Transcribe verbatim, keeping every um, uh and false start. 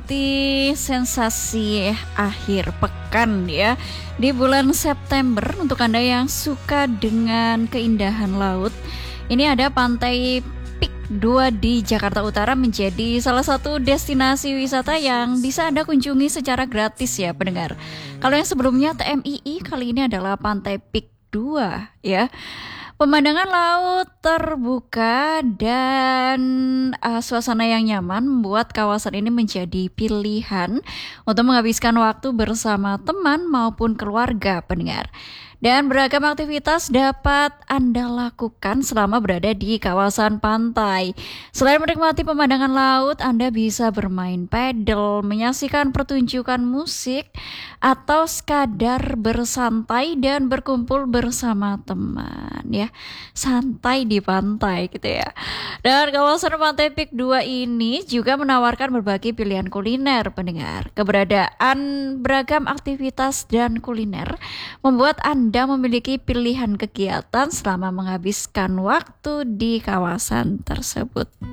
menikmati sensasi akhir pekan ya di bulan September. Untuk Anda yang suka dengan keindahan laut, ini ada Pantai Pik dua di Jakarta Utara menjadi salah satu destinasi wisata yang bisa Anda kunjungi secara gratis ya pendengar. Kalau yang sebelumnya T M I I, kali ini adalah Pantai Pik dua ya. Pemandangan laut terbuka dan uh, suasana yang nyaman membuat kawasan ini menjadi pilihan untuk menghabiskan waktu bersama teman maupun keluarga pendengar. Dan beragam aktivitas dapat Anda lakukan selama berada di kawasan pantai. Selain menikmati pemandangan laut, Anda bisa bermain pedal, menyaksikan pertunjukan musik, atau sekadar bersantai dan berkumpul bersama teman ya. Santai di pantai gitu ya. Dan kawasan Pantai Pik dua ini juga menawarkan berbagai pilihan kuliner pendengar. Keberadaan beragam aktivitas dan kuliner membuat Anda memiliki pilihan kegiatan selama menghabiskan waktu di kawasan tersebut.